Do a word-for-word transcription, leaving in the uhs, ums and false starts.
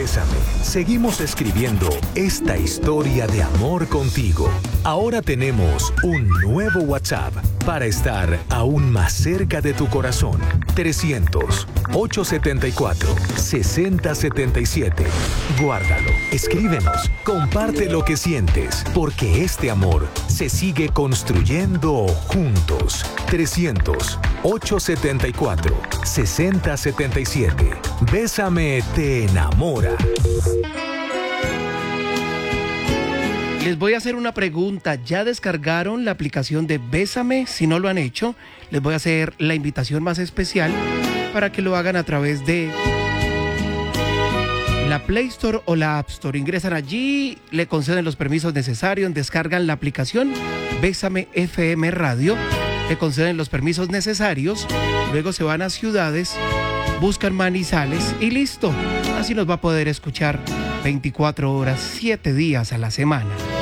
Bésame. Seguimos escribiendo esta historia de amor contigo. Ahora tenemos un nuevo WhatsApp para estar aún más cerca de tu corazón. trescientos, ochocientos setenta y cuatro, sesenta setenta y siete. Guárdalo, escríbenos, comparte lo que sientes, porque este amor se sigue construyendo juntos. trescientos, ochocientos setenta y cuatro, sesenta setenta y siete. Bésame te enamora. Les voy a hacer una pregunta. ¿Ya descargaron la aplicación de Bésame? Si no lo han hecho, les voy a hacer la invitación más especial para que lo hagan a través de la Play Store o la App Store. Ingresan allí, le conceden los permisos necesarios, descargan la aplicación Bésame F M Radio, le conceden los permisos necesarios, luego se van a ciudades, buscan Manizales y listo. Así nos va a poder escuchar veinticuatro horas, siete días a la semana.